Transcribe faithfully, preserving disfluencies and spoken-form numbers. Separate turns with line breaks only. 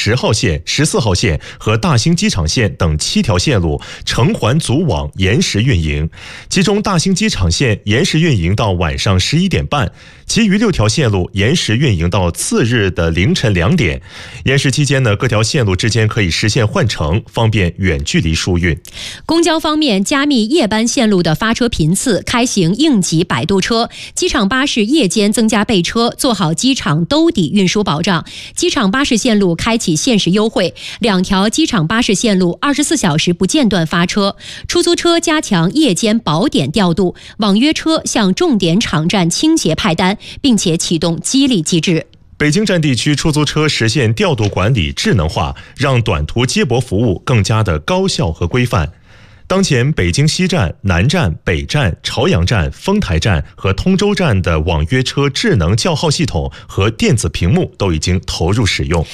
十号线、十四号线和大兴机场线等七条线路成环组网延时运营，其中大兴机场线延时运营到晚上十一点半，其余六条线路延时运营到次日的凌晨两点。延时期间呢，各条线路之间可以实现换乘，方便远距离疏运。
公交方面，加密夜班线路的发车频次，开行应急摆渡车，机场巴士夜间增加备车，做好机场兜底运输保障。机场巴士线路开启限时优惠，两条机场巴士线路二十四小时不间断发车。出租车加强夜间保点调度，网约车向重点场站倾斜派单，并且启动激励机制。
北京站地区出租车实现调度管理智能化，让短途接驳服务更加的高效和规范。当前，北京西站、南站、北站、朝阳站、丰台站和通州站的网约车智能叫号系统和电子屏幕都已经投入使用。